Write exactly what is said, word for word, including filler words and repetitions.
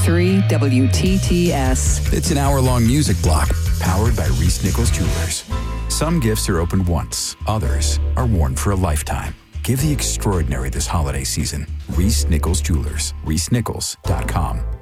three W T T S. It's an hour-long music block powered by Reese Nichols Jewelers. Some gifts are opened once, others are worn for a lifetime. Give the extraordinary this holiday season. Reese Nichols Jewelers. Reese Nichols dot com.